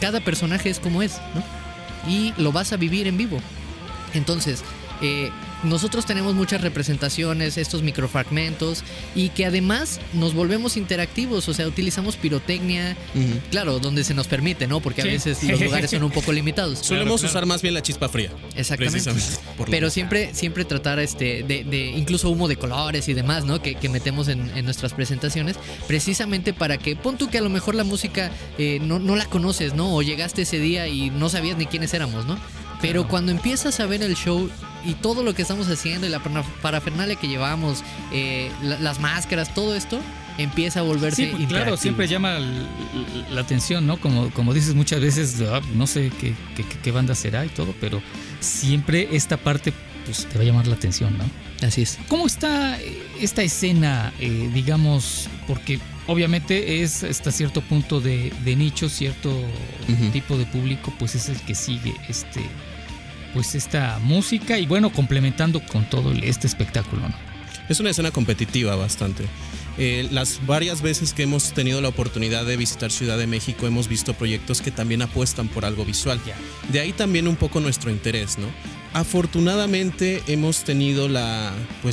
cada personaje es como es, ¿no? Y lo vas a vivir en vivo. Entonces, nosotros tenemos muchas representaciones, estos microfragmentos, y que además nos volvemos interactivos, o sea, utilizamos pirotecnia, claro, donde se nos permite, ¿no? Porque a veces los lugares son un poco limitados. Solemos usar más bien la chispa fría. Exactamente. Pero siempre tratar de incluso humo de colores y demás, ¿no? Que metemos en nuestras presentaciones, precisamente para que, pon tú que a lo mejor la música no la conoces, ¿no? O llegaste ese día y no sabías ni quiénes éramos, ¿no? Pero cuando empiezas a ver el show y todo lo que estamos haciendo y la parafernalia que llevamos, las máscaras, todo esto empieza a volverse interactivo. Claro, siempre llama la atención, ¿no? Como dices muchas veces, no sé qué banda será y todo, pero siempre esta parte pues te va a llamar la atención, ¿no? Así es. ¿Cómo está esta escena, digamos, porque obviamente es hasta cierto punto de nicho, cierto tipo de público, pues es el que sigue pues esta música y bueno, complementando con todo este espectáculo, ¿no? Es una escena competitiva bastante. Las varias veces que hemos tenido la oportunidad de visitar Ciudad de México hemos visto proyectos que también apuestan por algo visual. De ahí también un poco nuestro interés, ¿no? Afortunadamente hemos tenido la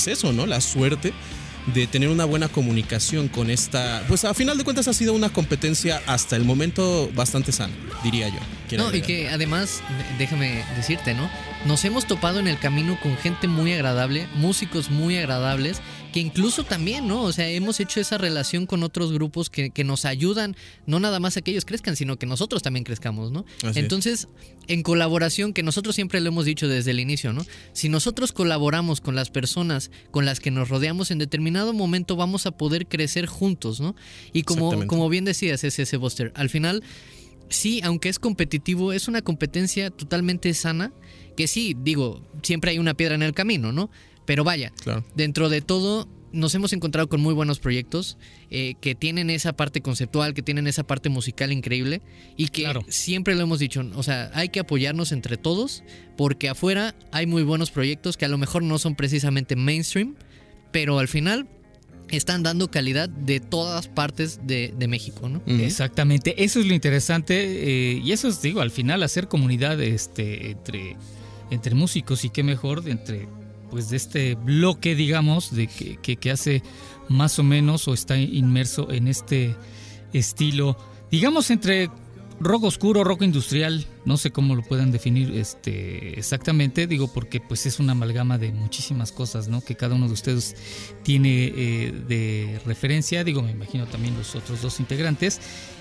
suerte de tener una buena comunicación con esta, pues a final de cuentas ha sido una competencia hasta el momento bastante sana, diría yo. No, y que además, déjame decirte, ¿no? Nos hemos topado en el camino con gente muy agradable, músicos muy agradables, que incluso también, ¿no? O sea, hemos hecho esa relación con otros grupos que nos ayudan, no nada más a que ellos crezcan, sino que nosotros también crezcamos, ¿no? Entonces, en colaboración, que nosotros siempre lo hemos dicho desde el inicio, ¿no? Si nosotros colaboramos con las personas con las que nos rodeamos, en determinado momento vamos a poder crecer juntos, ¿no? Y como bien decías, ese Buster, al final, sí, aunque es competitivo, es una competencia totalmente sana, que sí, digo, siempre hay una piedra en el camino, ¿no? Pero vaya, claro, dentro de todo nos hemos encontrado con muy buenos proyectos que tienen esa parte conceptual, que tienen esa parte musical increíble y que siempre lo hemos dicho, o sea, hay que apoyarnos entre todos porque afuera hay muy buenos proyectos que a lo mejor no son precisamente mainstream, pero al final están dando calidad de todas partes de México, ¿no? Exactamente, eso es lo interesante y eso es, digo, al final hacer comunidad entre músicos y qué mejor entre pues de este bloque, digamos, de que hace más o menos o está inmerso en este estilo, digamos, entre rock oscuro, rock industrial, no sé cómo lo puedan definir exactamente, digo, porque pues es una amalgama de muchísimas cosas, ¿no? Que cada uno de ustedes tiene de referencia, digo, me imagino también los otros dos integrantes.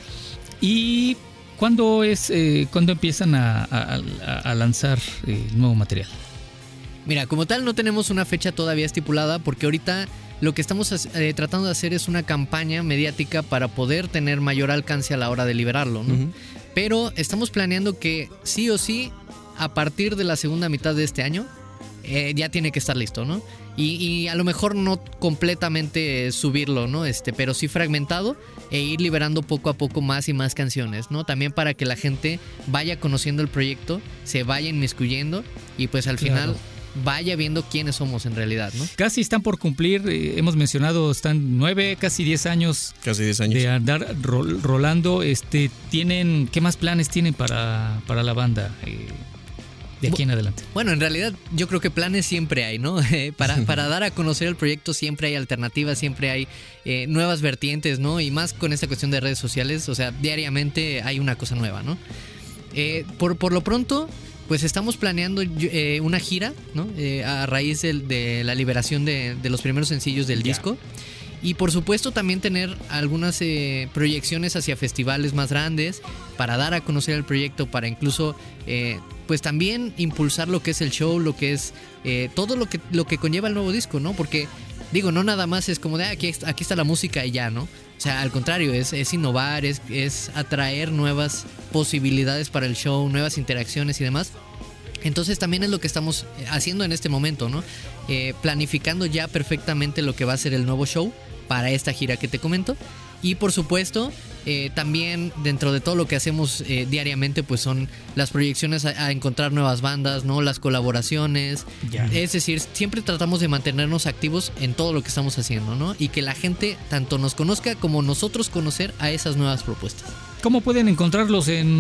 Y ¿cuándo empiezan a lanzar nuevo material? Mira, como tal no tenemos una fecha todavía estipulada porque ahorita lo que estamos tratando de hacer es una campaña mediática para poder tener mayor alcance a la hora de liberarlo, ¿no? Pero estamos planeando que sí o sí, a partir de la segunda mitad de este año, ya tiene que estar listo, ¿no? Y a lo mejor no completamente subirlo, ¿no? Pero sí fragmentado e ir liberando poco a poco más y más canciones, ¿no? También para que la gente vaya conociendo el proyecto, se vaya inmiscuyendo y pues al final vaya viendo quiénes somos en realidad, ¿no? Casi están por cumplir, hemos mencionado, están 9, casi 10 años. Casi 10 años. De andar rolando. ¿Qué más planes tienen para la banda de aquí en adelante? Bueno, en realidad yo creo que planes siempre hay, ¿no? Para dar a conocer el proyecto siempre hay alternativas, siempre hay nuevas vertientes, ¿no? Y más con esta cuestión de redes sociales, o sea, diariamente hay una cosa nueva, ¿no? Por lo pronto, pues estamos planeando una gira, ¿no? A raíz de la liberación de los primeros sencillos del disco. Y por supuesto también tener algunas proyecciones hacia festivales más grandes para dar a conocer el proyecto, para incluso pues también impulsar lo que es el show, lo que es todo lo que conlleva el nuevo disco, ¿no? Porque digo, no nada más es como de aquí está la música y ya, ¿no? O sea, al contrario, es innovar, es atraer nuevas posibilidades para el show, nuevas interacciones y demás. Entonces también es lo que estamos haciendo en este momento, ¿no? Planificando ya perfectamente lo que va a ser el nuevo show para esta gira que te comento. Y por supuesto, también dentro de todo lo que hacemos diariamente, pues son las proyecciones a encontrar nuevas bandas, ¿no? Las colaboraciones. Es decir, siempre tratamos de mantenernos activos en todo lo que estamos haciendo, ¿no? Y que la gente tanto nos conozca como nosotros conocer a esas nuevas propuestas. ¿Cómo pueden encontrarlos en